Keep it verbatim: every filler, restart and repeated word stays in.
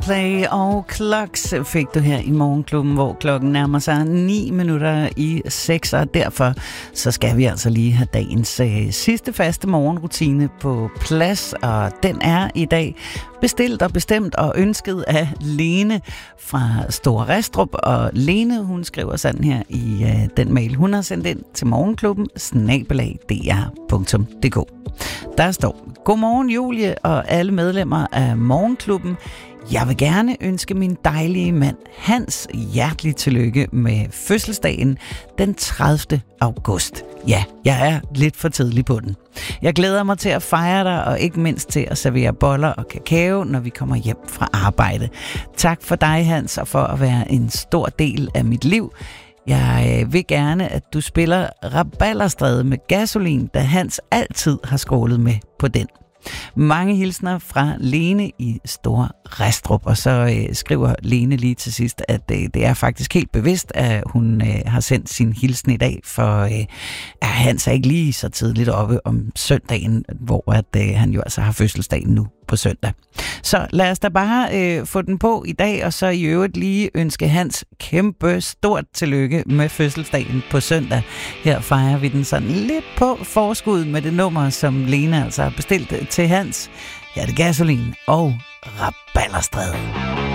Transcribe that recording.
Coldplay og Clocks fik du her i Morgenklubben, hvor klokken nærmer sig ni minutter i seks, og derfor så skal vi altså lige have dagens øh, sidste faste morgenrutine på plads, og den er i dag bestilt og bestemt og ønsket af Lene fra Store Restrup. Og Lene, hun skriver sådan her i øh, den mail, hun har sendt ind til morgenklubben snabel-a d r punktum d k. Der står: Godmorgen Julie og alle medlemmer af Morgenklubben. Jeg vil gerne ønske min dejlige mand Hans hjertelig tillykke med fødselsdagen den tredivte august. Ja, jeg er lidt for tidlig på den. Jeg glæder mig til at fejre dig, og ikke mindst til at servere boller og kakao, når vi kommer hjem fra arbejde. Tak for dig, Hans, og for at være en stor del af mit liv. Jeg vil gerne, at du spiller Rabalderstræde med Gasolin, da Hans altid har skrålet med på den. Mange hilsner fra Lene i Store Restrup. Og så øh, skriver Lene lige til sidst, at øh, det er faktisk helt bevidst, at hun øh, har sendt sin hilsen i dag, for øh, Hans er ikke lige så tidligt oppe om søndagen, hvor at, øh, han jo altså har fødselsdagen nu på søndag. Så lad os da bare øh, få den på i dag, og så i øvrigt lige ønske Hans kæmpe stort tillykke med fødselsdagen på søndag. Her fejrer vi den sådan lidt på forskud med det nummer, som Lene altså har bestilt til Hans. Ja, det er Gasolin og Rabalderstræde.